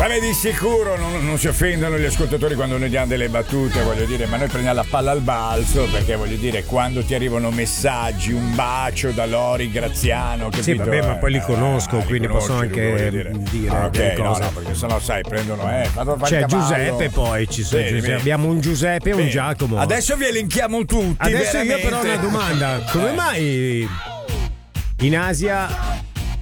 Vabbè, di sicuro non si offendono gli ascoltatori quando noi diamo delle battute, voglio dire, ma noi prendiamo la palla al balzo, perché voglio dire, quando ti arrivano messaggi, un bacio da Lori Graziano, capito? Sì, vabbè, ma poi li conosco, quindi posso anche dire ok, cose. no, perché sennò sai, prendono c'è Giuseppe, poi ci sono abbiamo un Giuseppe e un Giacomo. Adesso vi elenchiamo tutti. Adesso veramente. io però ho una domanda: come mai in Asia